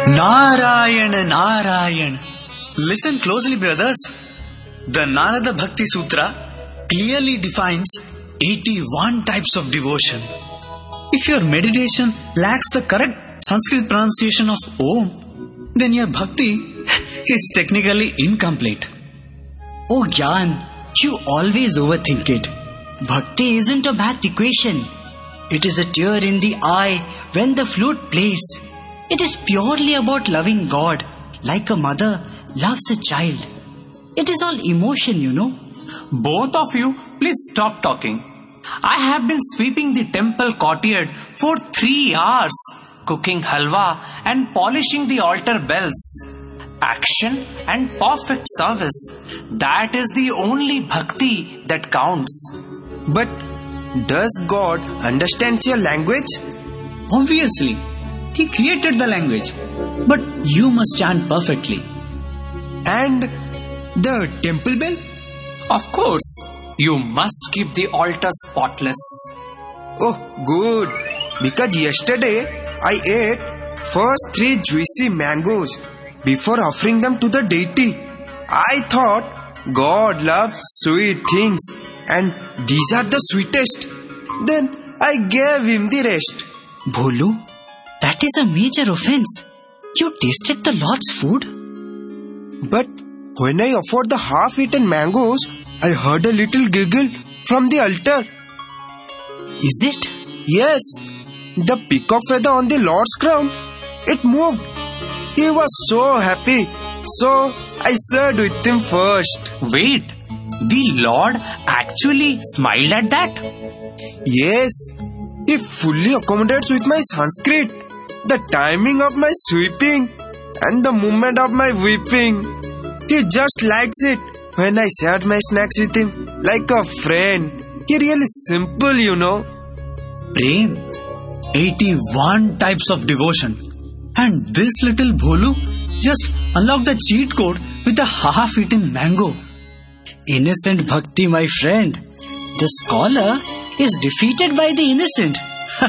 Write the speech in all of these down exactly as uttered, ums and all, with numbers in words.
Narayana, Narayana. Listen closely, brothers. The Narada Bhakti Sutra clearly defines eighty-one types of devotion. If your meditation lacks the correct Sanskrit pronunciation of Om, then your bhakti is technically incomplete. Oh Gyan, you always overthink it. Bhakti isn't a math equation. It is a tear in the eye when the flute plays. It is purely about loving God like a mother loves a child. It is all emotion, you know. Both of you, please stop talking. I have been sweeping the temple courtyard for three hours, cooking halwa and polishing the altar bells. Action and perfect service. That is the only bhakti that counts. But does God understand your language? Obviously, He created the language. But you must chant perfectly. And the temple bell? Of course, you must keep the altar spotless. Oh, good. Because yesterday I ate first three juicy mangoes before offering them to the deity. I thought God loves sweet things and these are the sweetest. Then I gave him the rest. Bholu, that is a major offense. You tasted the Lord's food? But when I offered the half-eaten mangoes, I heard a little giggle from the altar. Is it? Yes, the peacock feather on the Lord's crown. It moved. He was so happy. So I served with him first. Wait, the Lord actually smiled at that? Yes, he fully accommodates with my Sanskrit, the timing of my sweeping and the movement of my weeping. He just likes it when I shared my snacks with him like a friend. He really simple, you know. Prem, eighty-one types of devotion. And this little Bholu just unlocked the cheat code with a half-eaten mango. Innocent bhakti, my friend. The scholar is defeated by the innocent.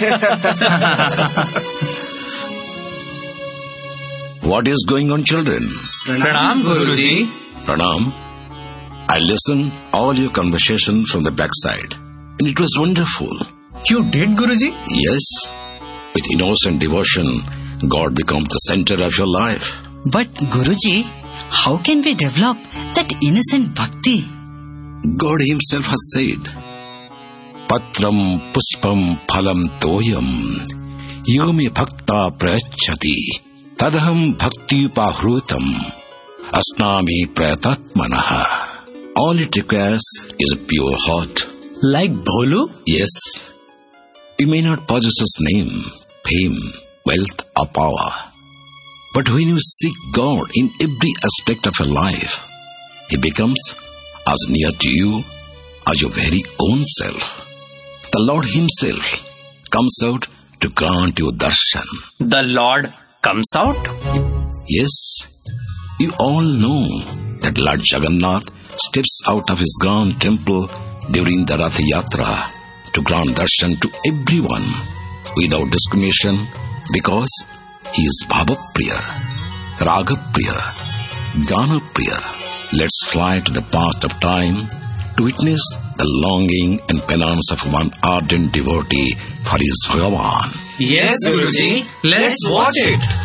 What is going on, children? Pranam, Guruji. Pranam. I listened all your conversation from the backside, and it was wonderful. You did, Guruji? Yes. With innocent devotion, God becomes the center of your life. But Guruji, how can we develop that innocent bhakti? God Himself has said, Patram puspam phalam toyam yomi bhakta prayachati tadaham bhakti upahrutam asnami prayatatmanaha. All it requires is a pure heart. Like Bholu? Yes. You may not possess his name, fame, wealth or power. But when you seek God in every aspect of your life, He becomes as near to you as your very own self. The Lord Himself comes out to grant you darshan. The Lord comes out? Yes. You all know that Lord Jagannath steps out of his grand temple during the Rath Yatra to grant darshan to everyone without discrimination because he is Bhavapriya, Ragapriya, Ganapriya. Let's fly to the past of time to witness the longing and penance of one ardent devotee for his Bhagavan. Yes, Guruji. Let's watch it.